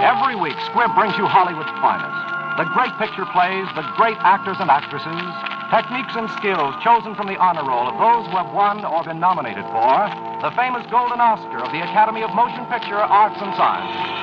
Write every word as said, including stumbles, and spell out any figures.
Every week, Squibb brings you Hollywood's finest. The great picture plays, the great actors and actresses, techniques and skills chosen from the honor roll of those who have won or been nominated for the famous Golden Oscar of the Academy of Motion Picture Arts and Science.